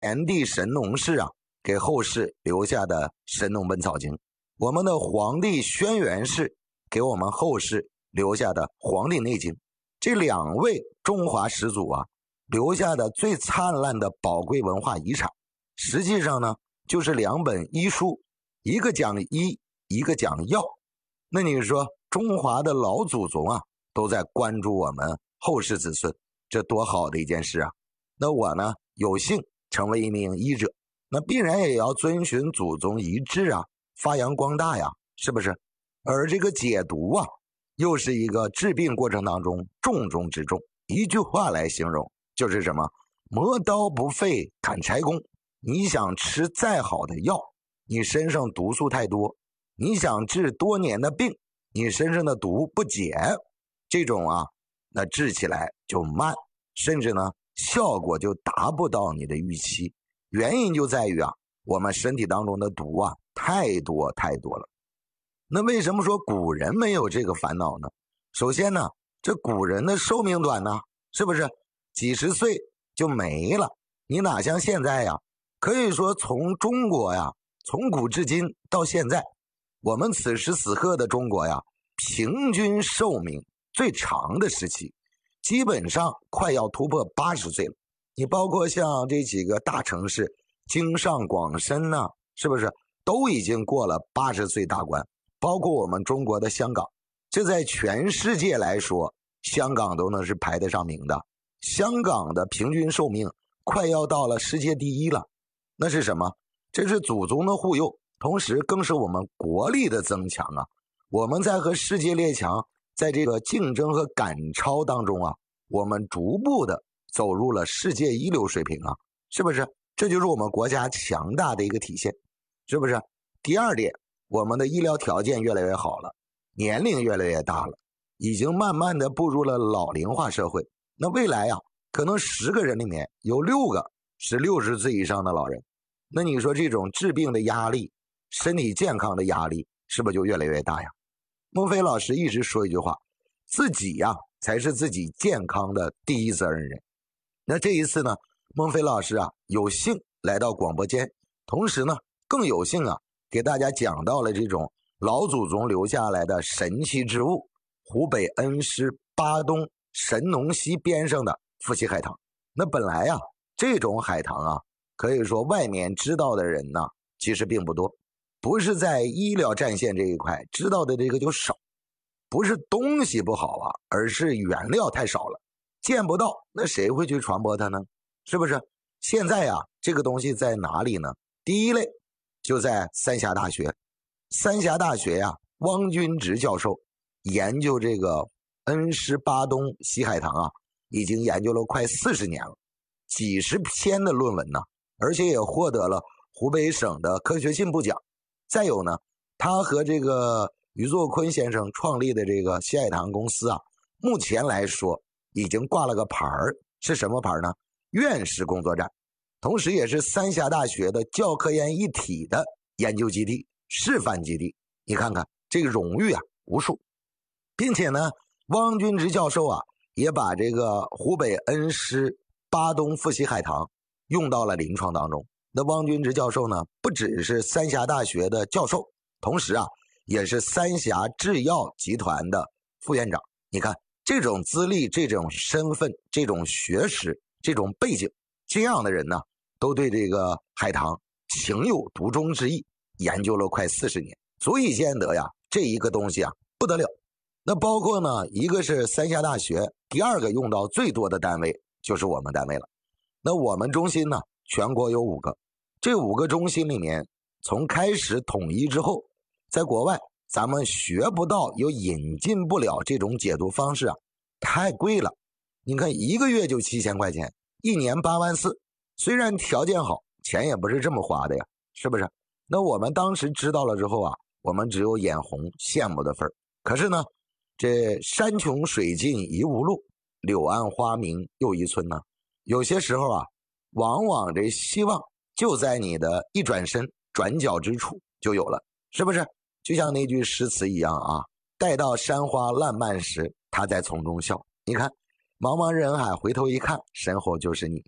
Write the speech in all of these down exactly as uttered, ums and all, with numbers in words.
炎帝神农氏啊给后世留下的《神农本草经》，我们的黄帝轩辕氏给我们后世留下的《黄帝内经》，这两位中华始祖啊留下的最灿烂的宝贵文化遗产，实际上呢就是两本医书，一个讲医，一个讲药。那你说中华的老祖宗啊都在关注我们后世子孙，这多好的一件事啊！那我呢有幸成为一名医者，那必然也要遵循祖宗遗志啊，发扬光大呀，是不是？而这个解毒啊又是一个治病过程当中重中之重，一句话来形容就是什么？磨刀不费砍柴工。你想吃再好的药，你身上毒素太多，你想治多年的病，你身上的毒不解，这种啊那治起来就慢，甚至呢效果就达不到你的预期。原因就在于啊我们身体当中的毒啊太多太多了。那为什么说古人没有这个烦恼呢？首先呢，这古人的寿命短呢，是不是几十岁就没了？你哪像现在呀，可以说从中国呀从古至今到现在，我们此时此刻的中国呀平均寿命最长的时期基本上快要突破八十岁了。你包括像这几个大城市京上广深呢、啊，是不是都已经过了八十岁大关？包括我们中国的香港，这在全世界来说香港都能是排得上名的。香港的平均寿命快要到了世界第一了。那是什么？这是祖宗的护佑，同时更是我们国力的增强啊！我们在和世界列强在这个竞争和赶超当中啊，我们逐步的走入了世界一流水平啊，是不是？这就是我们国家强大的一个体现，是不是？第二点，我们的医疗条件越来越好了，年龄越来越大了，已经慢慢的步入了老龄化社会。那未来啊，可能十个人里面有六个是六十岁以上的老人。那你说这种治病的压力，身体健康的压力是不是就越来越大呀？孟非老师一直说一句话，自己呀才是自己健康的第一责任人。那这一次呢，孟非老师啊有幸来到广播间，同时呢更有幸啊给大家讲到了这种老祖宗留下来的神奇之物，湖北恩施巴东神农溪边上的富硒海棠。那本来啊这种海棠啊可以说外面知道的人呢其实并不多，不是在医疗战线这一块知道的这个就少，不是东西不好啊，而是原料太少了，见不到，那谁会去传播它呢？是不是？现在啊这个东西在哪里呢？第一类就在三峡大学。三峡大学呀、啊，汪君直教授研究这个恩施巴东西海棠啊，已经研究了快四十年了，几十篇的论文呢，而且也获得了湖北省的科学进步奖。再有呢，他和这个余作坤先生创立的这个西海棠公司啊，目前来说已经挂了个牌儿，是什么牌呢？院士工作站，同时也是三峡大学的教科研一体的研究基地、示范基地。你看看这个荣誉啊无数，并且呢，汪君直教授啊也把这个湖北恩施巴东富硒海棠用到了临床当中。那汪君直教授呢，不只是三峡大学的教授，同时啊，也是三峡制药集团的副院长。你看这种资历、这种身份、这种学识、这种背景，这样的人呢，都对这个海棠情有独钟之意，研究了快四十年，足以见得呀，这一个东西啊不得了。那包括呢，一个是三峡大学，第二个用到最多的单位就是我们单位了。那我们中心呢，全国有五个，这五个中心里面，从开始统一之后，在国外咱们学不到，又引进不了这种解毒方式啊，太贵了。你看一个月就七千块钱，一年八万四，虽然条件好，钱也不是这么花的呀，是不是？那我们当时知道了之后啊，我们只有眼红羡慕的份儿。可是呢，这山穷水尽疑无路，柳暗花明又一村呢。有些时候啊，往往这希望就在你的一转身转角之处就有了，是不是？就像那句诗词一样啊，待到山花烂漫时，他在丛中笑。你看茫茫人海，回头一看，身后就是你。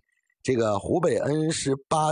这个湖北恩施八